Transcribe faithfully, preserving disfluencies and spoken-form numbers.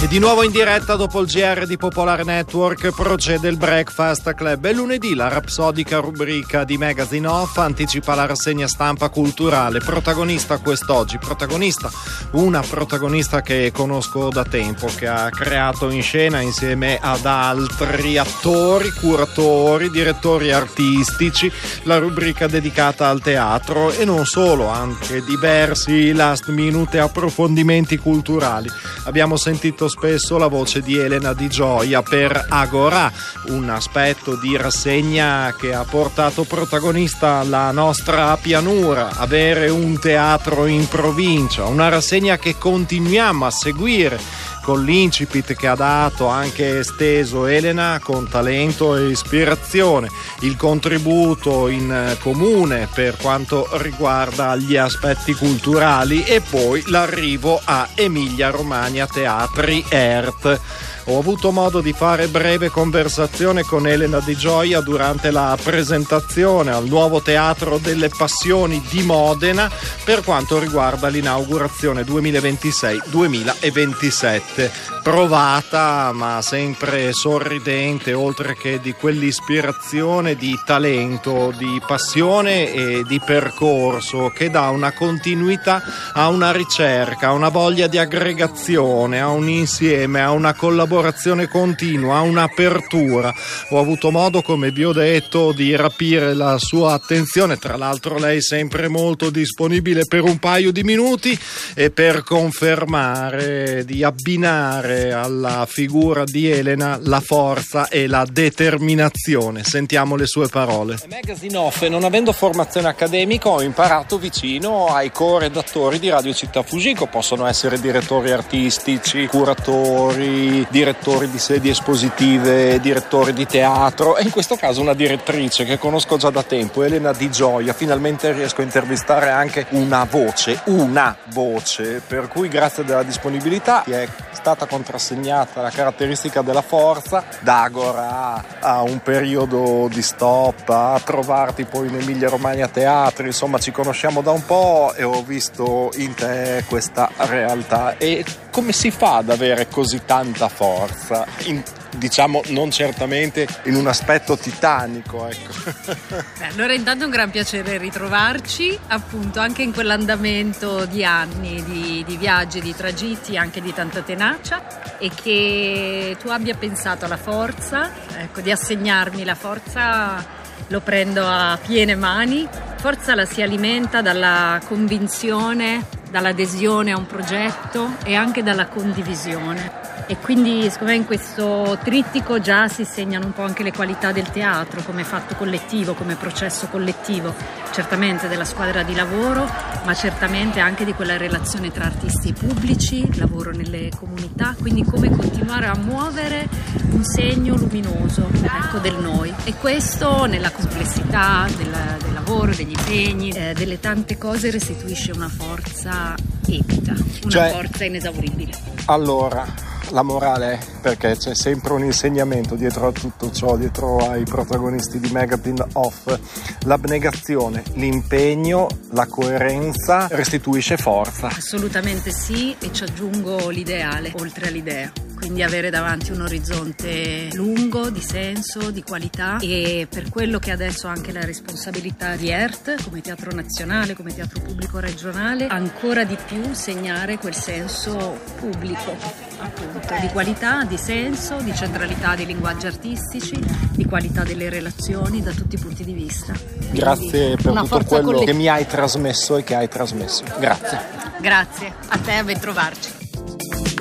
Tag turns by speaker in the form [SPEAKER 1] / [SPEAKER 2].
[SPEAKER 1] E di nuovo in diretta dopo il G R di Popolare Network procede il Breakfast Club e lunedì la rapsodica rubrica di Magazine Off anticipa la rassegna stampa culturale. Protagonista quest'oggi, protagonista, una protagonista che conosco da tempo, che ha creato in scena insieme ad altri attori, curatori, direttori artistici la rubrica dedicata al teatro e non solo, anche diversi last minute approfondimenti culturali. Abbiamo sentito spesso la voce di Elena Di Gioia per Agorà, un aspetto di rassegna che ha portato protagonista la nostra pianura, avere un teatro in provincia, una rassegna che continuiamo a seguire con l'incipit che ha dato anche esteso Elena con talento e ispirazione, il contributo in comune per quanto riguarda gli aspetti culturali e poi l'arrivo a Emilia Romagna Teatri Earth. Ho avuto modo di fare breve conversazione con Elena Di Gioia durante la presentazione al nuovo Teatro delle Passioni di Modena per quanto riguarda l'inaugurazione duemilaventisei duemilaventisette. Provata ma sempre sorridente, oltre che di quell'ispirazione di talento, di passione e di percorso che dà una continuità a una ricerca, a una voglia di aggregazione, a un insieme, a una collaborazione continua, a un'apertura. Ho avuto modo, come vi ho detto, di rapire la sua attenzione, tra l'altro lei sempre molto disponibile per un paio di minuti e per confermare, di abbinare alla figura di Elena la forza e la determinazione. Sentiamo le sue parole. Magazine Off, non avendo formazione accademica, ho imparato vicino ai co-redattori di Radio Città Fugico. Possono essere direttori artistici, curatori, direttori di sedi espositive, direttori di teatro e in questo caso una direttrice che conosco già da tempo, Elena Di Gioia. Finalmente riesco a intervistare anche una voce, una voce, per cui grazie della disponibilità ti è stata contrassegnata la caratteristica della forza, da Agorà a un periodo di stop, a trovarti poi in Emilia Romagna Teatri, insomma ci conosciamo da un po' e ho visto in te questa realtà. E come si fa ad avere così tanta forza? In, diciamo non certamente in un aspetto titanico, ecco.
[SPEAKER 2] Beh, allora intanto è un gran piacere ritrovarci appunto anche in quell'andamento di anni di, di viaggi, di tragitti, anche di tanta tenacia, e che tu abbia pensato alla forza, ecco, di assegnarmi la forza lo prendo a piene mani. Forza la si alimenta dalla convinzione, dall'adesione a un progetto e anche dalla condivisione. E quindi secondo me in questo trittico già si segnano un po' anche le qualità del teatro come fatto collettivo, come processo collettivo, certamente della squadra di lavoro, ma certamente anche di quella relazione tra artisti e pubblici, lavoro nelle comunità, quindi come continuare a muovere un segno luminoso, ecco, del noi. E questo nella complessità del, del lavoro, degli impegni, eh, delle tante cose restituisce una forza epica, una
[SPEAKER 1] cioè,
[SPEAKER 2] forza inesauribile.
[SPEAKER 1] Allora, la morale, perché c'è sempre un insegnamento dietro a tutto ciò, dietro ai protagonisti di Magazine Off. L'abnegazione, l'impegno, la coerenza restituisce forza.
[SPEAKER 2] Assolutamente sì, e ci aggiungo l'ideale oltre all'idea. Quindi avere davanti un orizzonte lungo, di senso, di qualità, e per quello che adesso ha anche la responsabilità di Earth come teatro nazionale, come teatro pubblico regionale, ancora di più segnare quel senso pubblico, appunto, di qualità, di senso, di centralità dei linguaggi artistici, di qualità delle relazioni da tutti i punti di vista. Quindi,
[SPEAKER 1] grazie per tutto quello
[SPEAKER 2] collettiva
[SPEAKER 1] che mi hai trasmesso e che hai trasmesso. Grazie.
[SPEAKER 2] Grazie, a te, a ben trovarci.